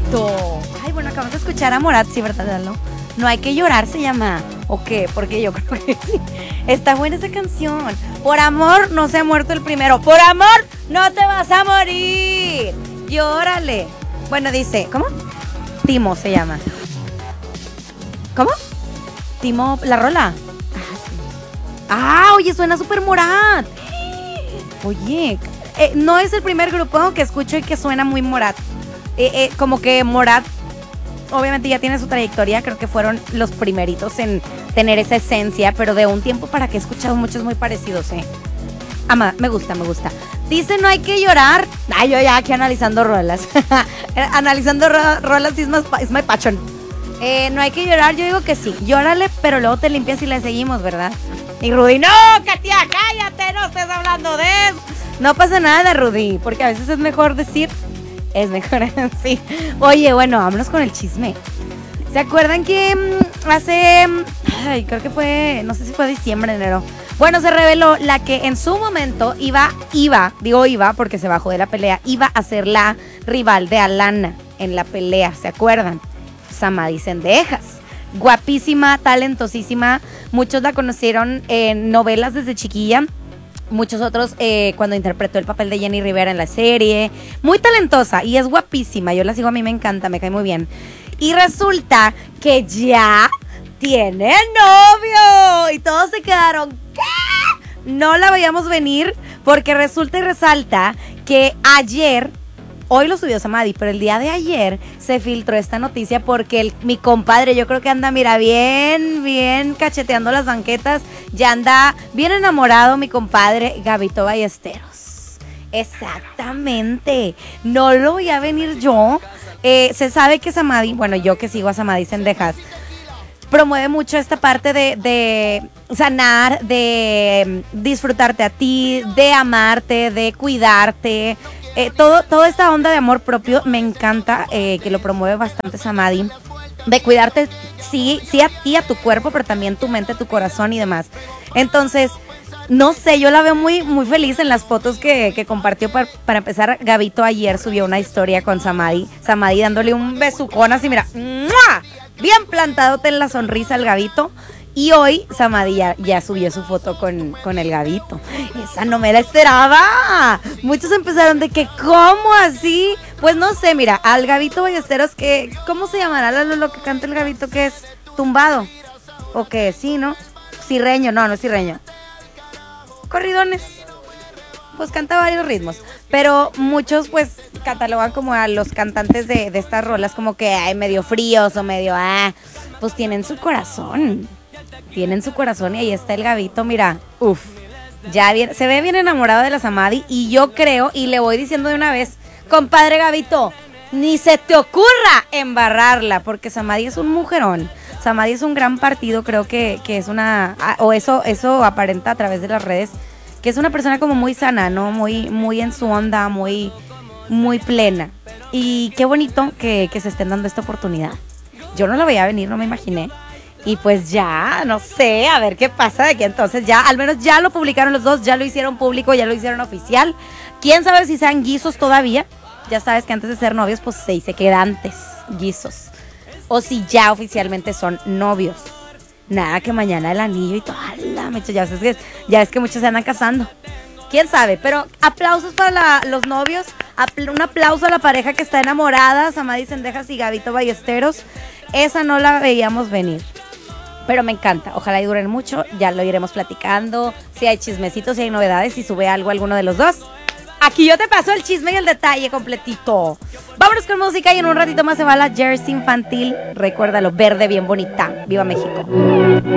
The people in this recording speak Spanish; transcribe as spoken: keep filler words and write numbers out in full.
Gabito. Ay, bueno, acabamos de escuchar a Morat, sí, ¿verdad, no? No hay que llorar, se llama. ¿O qué? Porque yo creo que sí. Está buena esa canción. Por amor no se ha muerto el primero. Por amor no te vas a morir. Llórale. Bueno, dice, ¿cómo? Timo se llama. ¿Cómo? Timo, la rola. Ah, sí. Ah, oye, suena súper Morat. Oye, eh, no es el primer grupo que escucho y que suena muy Morat. Eh, eh, como que Morat obviamente ya tiene su trayectoria, creo que fueron los primeritos en tener esa esencia, pero de un tiempo para que he escuchado muchos muy parecidos, ¿eh? Ama, me gusta, me gusta. Dice, no hay que llorar. Ay, yo ya aquí analizando rolas. analizando ro rolas is my, is my passion. Eh, no hay que llorar, yo digo que sí. Llórale, pero luego te limpias y le seguimos, ¿verdad? Y Rudy, no, Katia, cállate, no estés hablando de eso. No pasa nada, Rudy, porque a veces es mejor decir... Es mejor así. Oye, bueno, vámonos con el chisme. ¿Se acuerdan que mmm, hace... Ay, creo que fue... No sé si fue diciembre, enero. Bueno, se reveló la que en su momento iba... Iba, digo iba porque se bajó de la pelea. Iba a ser la rival de Alana en la pelea, ¿se acuerdan? Samadhi Zendejas. Guapísima, talentosísima. Muchos la conocieron en novelas desde chiquilla. Muchos otros eh, cuando interpretó el papel de Jenny Rivera en la serie. Muy talentosa y es guapísima. Yo la sigo, a mí me encanta, me cae muy bien. Y resulta que ya tiene novio. Y todos se quedaron, ¿qué? No la veíamos venir porque resulta y resalta que ayer... Hoy lo subió Samadhi, pero el día de ayer se filtró esta noticia porque el, mi compadre, yo creo que anda, mira, bien, bien cacheteando las banquetas. Ya anda bien enamorado mi compadre Gabito Ballesteros. Exactamente. No lo voy a venir yo. Eh, se sabe que Samadhi, bueno, yo que sigo a Samadhi Zendejas, promueve mucho esta parte de, de sanar, de disfrutarte a ti, de amarte, de cuidarte. Eh, todo, toda esta onda de amor propio me encanta, eh, que lo promueve bastante Samadhi. De cuidarte, sí, sí a ti, a tu cuerpo, pero también tu mente, tu corazón y demás. Entonces, no sé, yo la veo muy, muy feliz en las fotos que, que compartió. Para, para empezar, Gabito ayer subió una historia con Samadhi. Samadhi dándole un besucón así, mira, ¡mua! Bien plantadote en la sonrisa al Gabito. Y hoy Samadhi ya, ya subió su foto con, con el Gabito. Esa no me la esperaba. Muchos empezaron de que, ¿cómo así? Pues no sé, mira, al Gabito Ballesteros, que, ¿cómo se llamará lo, lo que canta el Gabito? Que es tumbado. ¿O qué? Sí, ¿no? Cirreño, no, no es cirreño. Corridones. Pues canta varios ritmos. Pero muchos pues catalogan como a los cantantes de, de estas rolas como que ay, medio fríos o medio, ah, pues tienen su corazón. Tienen su corazón y ahí está el Gabito, mira, uff, ya bien, se ve bien enamorado de la Samadhi y yo creo, y le voy diciendo de una vez, compadre Gabito, ni se te ocurra embarrarla, porque Samadhi es un mujerón, Samadhi es un gran partido, creo que, que es una, o eso, eso aparenta a través de las redes, que es una persona como muy sana, ¿no? Muy, muy en su onda, muy, muy plena. Y qué bonito que, que se estén dando esta oportunidad. Yo no la veía venir, no me imaginé. Y pues ya, no sé, a ver qué pasa de aquí entonces. Ya, al menos ya lo publicaron los dos, ya lo hicieron público, ya lo hicieron oficial. ¿Quién sabe si sean guisos todavía? Ya sabes que antes de ser novios, pues se dice que era antes, guisos. O si ya oficialmente son novios. Nada que mañana el anillo y todo. ¡Hala, mecho! Ya ves que, ya ves que muchos se andan casando. ¿Quién sabe? Pero aplausos para la, los novios. Apl- un aplauso a la pareja que está enamorada, Samadhi Zendejas y Gabito Ballesteros. Esa no la veíamos venir. Pero me encanta, ojalá y duren mucho, ya lo iremos platicando, si hay chismecitos, si hay novedades, si sube algo alguno de los dos. Aquí yo te paso el chisme y el detalle completito. Vámonos con música y en un ratito más se va la Jersey infantil. Recuérdalo, verde bien bonita. ¡Viva México!